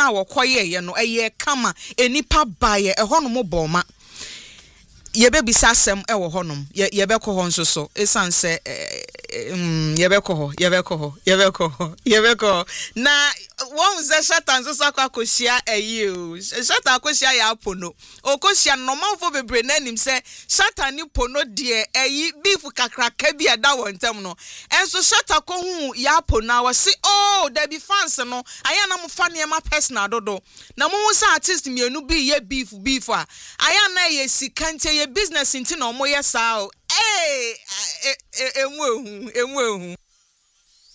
na wokoye ye no eye kama enipa baye eho no mo boma yebebisa asem ewo honom yebekọ ho nso so esanse yebekọ na won ze shatan so akosia eyi o shatan akosia ya pono okosia normal fo bebre na nim se shatan ni pono de eyi beef kakraka bi eda wontem no enso shatan ko hu ya pono wa se oh there be fans no aya na mo fa ne ma personal dodo na mo sa artist mienu bi ye beef a aya na ye sikante ye business inti na omo ye sao enwe hu